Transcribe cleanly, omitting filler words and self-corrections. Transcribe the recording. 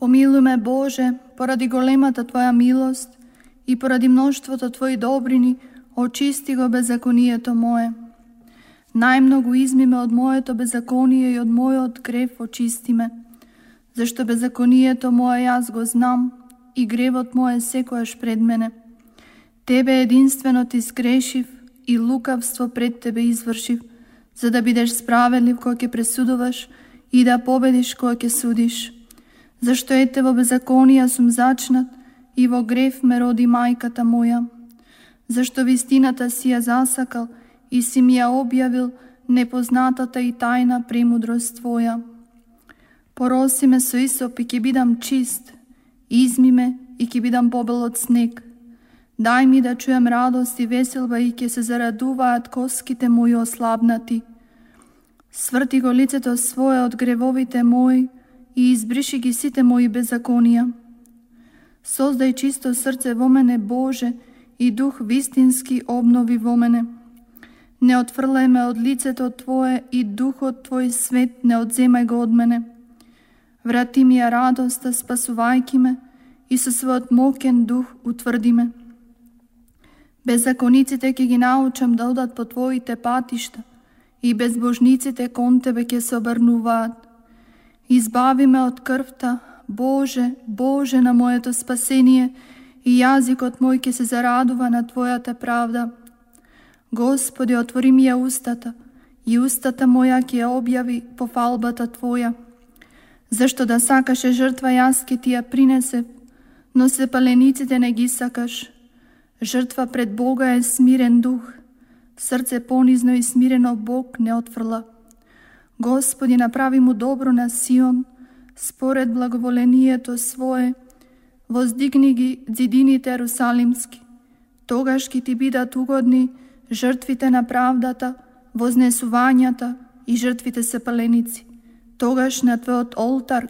Помилуй ме, Боже, поради големата Твоя милост и поради множеството Твои добрини, очисти го беззаконието мое. Най-много изми ме од моето беззаконие и од мојот грев очисти ме. Зашто беззаконието мое јас го знам и гревот мој секојаш пред мене. Тебе единствено ти сгрешив и лукавство пред Тебе извршив, за да бидеш справедлив кога ќе пресудуваш и да победиш кога ќе судиш. Зашто ете во беззаконија сум зачнат и во грев ме роди мајката моја. Зашто вистината си ја засакал и си ми ја објавил непознатата и тајна премудрост Твоја. Пороси ме со исоп и ќе бидам чист, изми ме и ќе бидам побел од снег. Дај ми да чујам радост и веселба и ќе се зарадуваат коските мои ослабнати. Сврти го лицето свое од гревовите мои и избриши ги сите мои беззаконија. Создај чисто срце во мене, Боже, и дух вистински обнови во мене. Не отфрлај ме од лицето Твое и духот Твој свет не одземај го од мене. Врати ми ја радоста, спасувајки ме, и со својот мокен дух утврди ме. Беззакониците ќе ги научам да одат по Твоите патишта и безбожниците кон Тебе ќе се обрнуваат. Избави ме од крвта, Боже, Боже на моето спасение, и јазикот мој ќе се зарадува на Твојата правда. Господи, отвори ми ја устата, и устата моја ќе ја објави пофалбата Твоја. Зашто да сакаше жртва, јас ќе Ти ја принесев, но сепалениците не ги сакаш. Жртва пред Бога е смирен дух, срце понизно и смирено Бог не отфрла. Господи, направи му добро на Сион, според благоволението Свое, воздигни ги зидините Ерусалимски. Тогаш ќе Ти бидат угодни жртвите на правдата, вознесувањата и жртвите сепаленици. Тогаш на Твојот олтар